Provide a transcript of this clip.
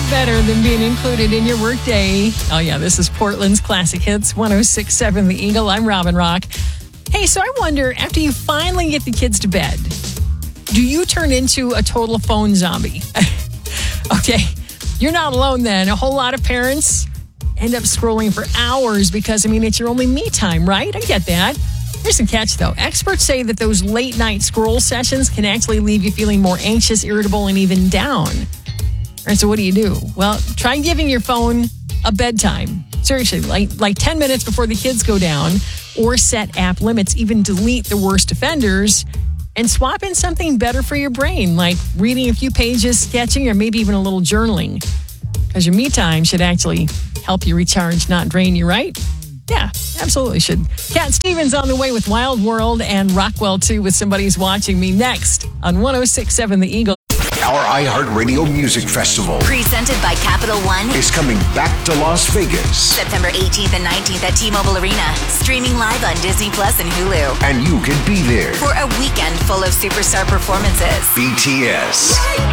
better than being included in your workday. Oh, yeah, this is Portland's Classic Hits, 106.7 The Eagle. I'm Robin Rock. Hey, so I wonder, after you finally get the kids to bed, do you turn into a total phone zombie? Okay, you're not alone then. A whole lot of parents end up scrolling for hours because, it's your only me time, right? I get that. Here's the catch, though. Experts say that those late night scroll sessions can actually leave you feeling more anxious, irritable, and even down. All right, so what do you do? Well, try giving your phone a bedtime. Seriously, like 10 minutes before the kids go down, or set app limits, even delete the worst offenders, and swap in something better for your brain, like reading a few pages, sketching, or maybe even a little journaling. Because your me time should actually help you recharge, not drain you, right? Yeah, absolutely should. Cat Stevens on the way with Wild World, and Rockwell, too, with Somebody's Watching Me, next on 106.7 The Eagle. Our iHeartRadio Music Festival, presented by Capital One, is coming back to Las Vegas. September 18th and 19th at T-Mobile Arena. Streaming live on Disney Plus and Hulu. And you can be there for a weekend full of superstar performances. BTS,